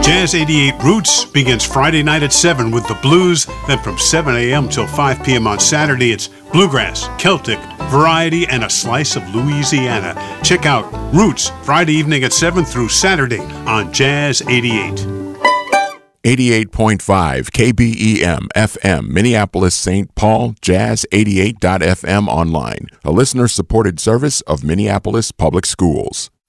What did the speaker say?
Jazz 88 Roots begins Friday night at 7 with the blues. Then from 7 a.m. till 5 p.m. on Saturday, it's bluegrass, Celtic, variety, and a slice of Louisiana. Check out Roots Friday evening at 7 through Saturday on Jazz 88. 88.5 KBEM FM, Minneapolis, St. Paul, Jazz88.fm online, a listener-supported service of Minneapolis Public Schools.